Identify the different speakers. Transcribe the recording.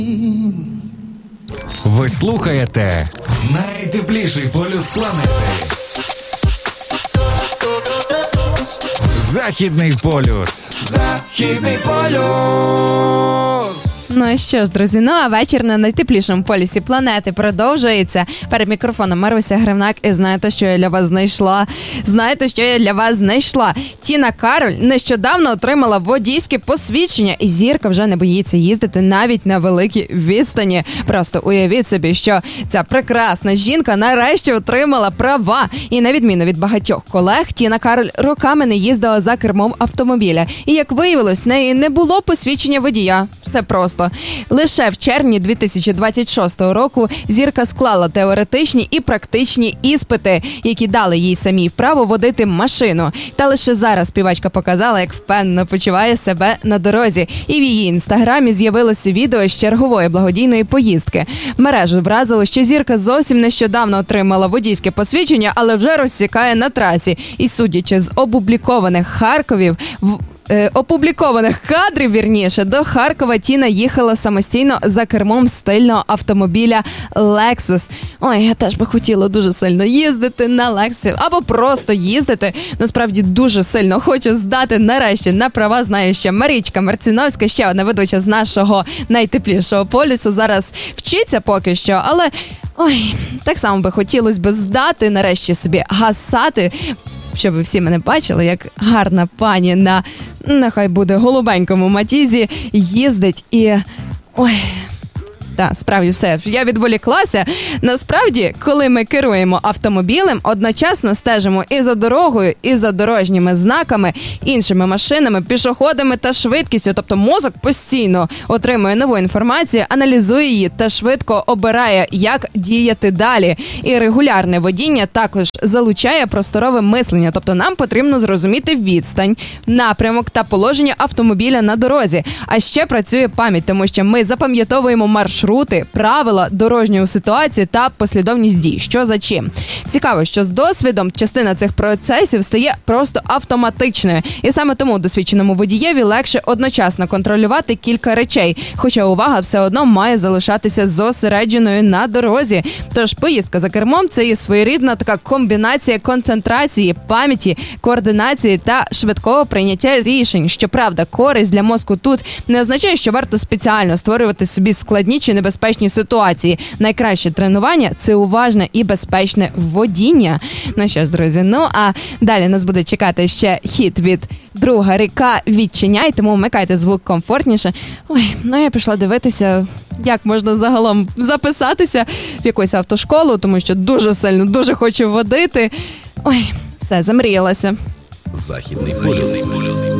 Speaker 1: Ви слухаєте найтепліший полюс планети. Західний полюс. Західний полюс.
Speaker 2: Ну і що ж, друзі, а вечір на найтеплішому полюсі планети продовжується. Перед мікрофоном Маруся Гривнак, і знаєте, що я для вас знайшла? Тіна Кароль нещодавно отримала водійське посвідчення, і зірка вже не боїться їздити навіть на великій відстані. Просто уявіть собі, що ця прекрасна жінка нарешті отримала права. І на відміну від багатьох колег, Тіна Кароль роками не їздила за кермом автомобіля. І як виявилось, в неї не було посвідчення водія. Все просто. Лише в червні 2026 року зірка склала теоретичні і практичні іспити, які дали їй самій право водити машину. Та лише зараз співачка показала, як впевнено почуває себе на дорозі. І в її інстаграмі з'явилося відео з чергової благодійної поїздки. Мережу вразило, що зірка зовсім нещодавно отримала водійське посвідчення, але вже розсікає на трасі. І судячи з опублікованих кадрів, до Харкова Тіна їхала самостійно за кермом стильного автомобіля Lexus. Ой, я теж би хотіла дуже сильно їздити на Lexus, або просто їздити. Насправді дуже сильно хочу здати нарешті на права. Знаю, що Марічка Марціновська, ще одна ведуча з нашого найтеплішого полюсу, зараз вчиться поки що, але так само би хотілося б здати, нарешті собі гасати, щоб всі мене бачили, як гарна пані на, нехай буде, голубенькому Матізі їздить і... Так, справді все. Я відволіклася. Насправді, коли ми керуємо автомобілем, одночасно стежимо і за дорогою, і за дорожніми знаками, іншими машинами, пішоходами та швидкістю. Тобто мозок постійно отримує нову інформацію, аналізує її та швидко обирає, як діяти далі. І регулярне водіння також залучає просторове мислення. Тобто нам потрібно зрозуміти відстань, напрямок та положення автомобіля на дорозі. А ще працює пам'ять, тому що ми запам'ятовуємо маршрути, правила дорожньої ситуації та послідовність дій. Що за чим? Цікаво, що з досвідом частина цих процесів стає просто автоматичною. І саме тому досвідченому водієві легше одночасно контролювати кілька речей. Хоча увага все одно має залишатися зосередженою на дорозі. Тож поїздка за кермом – це і своєрідна така комбінація концентрації, пам'яті, координації та швидкого прийняття рішень. Щоправда, користь для мозку тут не означає, що варто спеціально створювати собі складні чи небезпечні ситуації. Найкраще тренування – це уважне і безпечне водіння. Ну що ж, друзі, а далі нас буде чекати ще хіт від друга Ріка «Відчиняй», тому вмикайте звук комфортніше. Я пішла дивитися, як можна загалом записатися в якусь автошколу, тому що дуже сильно, дуже хочу водити. Все, замріялася.
Speaker 1: Західний полюс.